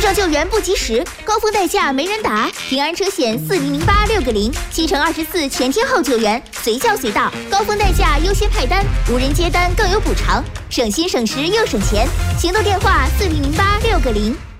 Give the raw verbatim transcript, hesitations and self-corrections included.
上救援不及时，高峰代驾没人打，平安车险四零零八六个零，七乘二十四全天候救援，随叫随到，高峰代驾优先派单，无人接单更有补偿，省心省时又省钱。行动电话四零零八六个零。